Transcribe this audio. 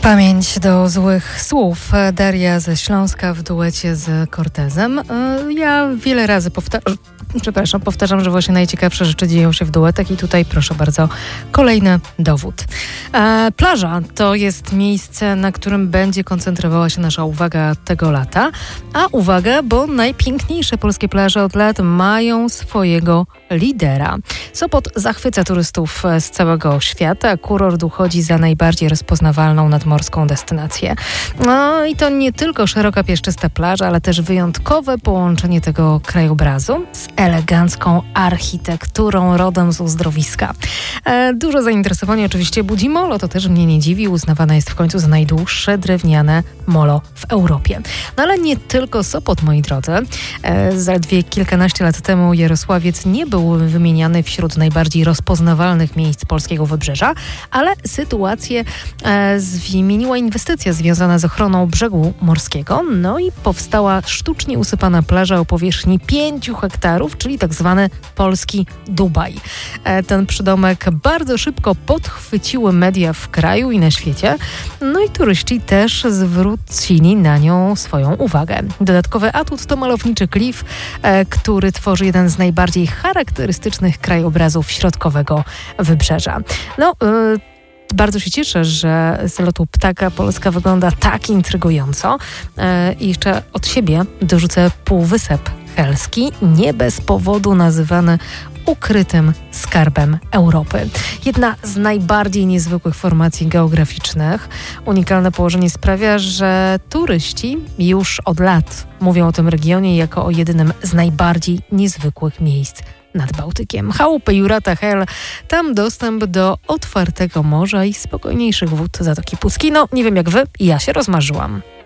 Pamięć do złych słów. Daria ze Śląska w duecie z Cortezem. Ja wiele razy powtarzam, że właśnie najciekawsze rzeczy dzieją się w duetach i tutaj proszę bardzo, kolejny dowód. Plaża to jest miejsce, na którym będzie koncentrowała się nasza uwaga tego lata. A uwaga, bo najpiękniejsze polskie plaże od lat mają swojego lidera. Sopot zachwyca turystów z całego świata. Kurort uchodzi za najbardziej rozpoznawalną nadmorską destynację. No i to nie tylko szeroka pieszczysta plaża, ale też wyjątkowe połączenie tego krajobrazu z elegancką architekturą rodem z uzdrowiska. Duże zainteresowanie oczywiście budzi molo, to też mnie nie dziwi. Uznawane jest w końcu za najdłuższe drewniane molo w Europie. No ale nie tylko Sopot, moi drodzy. Zaledwie kilkanaście lat temu Jarosławiec nie był wymieniany wśród najbardziej rozpoznawalnych miejsc polskiego wybrzeża, ale sytuację zmieniła inwestycja związana z ochroną brzegu morskiego. No i powstała sztucznie usypana plaża o powierzchni 5 hektarów, czyli tak zwany polski Dubaj. Ten przydomek bardzo szybko podchwyciły media w kraju i na świecie. No i turyści też zwrócili na nią swoją uwagę. Dodatkowy atut to malowniczy klif, który tworzy jeden z najbardziej charakterystycznych krajobrazów środkowego wybrzeża. Bardzo się cieszę, że z lotu ptaka Polska wygląda tak intrygująco. I jeszcze od siebie dorzucę Półwysep Helski, nie bez powodu nazywany ukrytym skarbem Europy. Jedna z najbardziej niezwykłych formacji geograficznych. Unikalne położenie sprawia, że turyści już od lat mówią o tym regionie jako o jedynym z najbardziej niezwykłych miejsc nad Bałtykiem. Chałupy Jurata Hel, tam dostęp do otwartego morza i spokojniejszych wód Zatoki Puckiej. No, nie wiem jak wy, ja się rozmarzyłam.